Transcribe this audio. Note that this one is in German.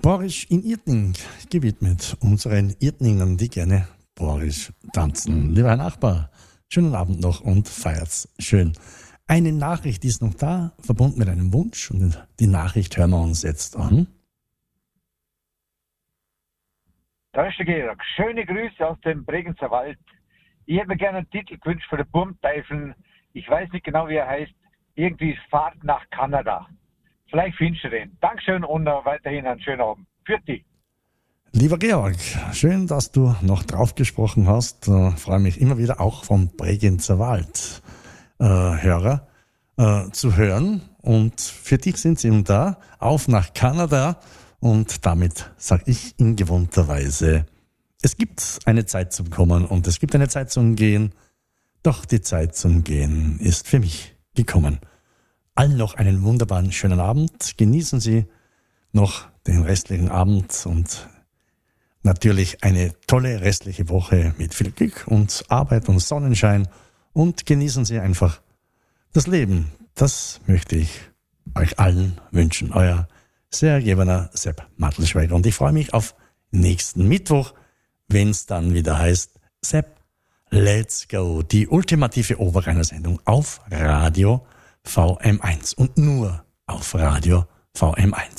Borisch in Irtning gewidmet, unseren Irtningern, die gerne Borisch tanzen. Lieber Herr Nachbar, schönen Abend noch und feiert's schön. Eine Nachricht ist noch da, verbunden mit einem Wunsch, und die Nachricht hören wir uns jetzt an. Da ist der Georg. Schöne Grüße aus dem Bregenzer Wald. Ich hätte mir gerne einen Titel gewünscht für den Burmteufel. Ich weiß nicht genau, wie er heißt. Irgendwie Fahrt nach Kanada. Vielleicht findest du den. Dankeschön und weiterhin einen schönen Abend. Für dich. Lieber Georg, schön, dass du noch drauf gesprochen hast. Freue mich immer wieder auch vom Bregenzer Wald Hörer zu hören. Und für dich sind sie nun da. Auf nach Kanada. Und damit sage ich in gewohnter Weise, es gibt eine Zeit zum Kommen und es gibt eine Zeit zum Gehen. Doch die Zeit zum Gehen ist für mich gekommen. Allen noch einen wunderbaren, schönen Abend. Genießen Sie noch den restlichen Abend und natürlich eine tolle restliche Woche mit viel Glück und Arbeit und Sonnenschein. Und genießen Sie einfach das Leben. Das möchte ich euch allen wünschen. Euer sehr ergebener Sepp Mattelschweiger. Und ich freue mich auf nächsten Mittwoch, wenn es dann wieder heißt, Sepp, let's go. Die ultimative Oberrheiner-Sendung auf Radio VM1 und nur auf Radio VM1.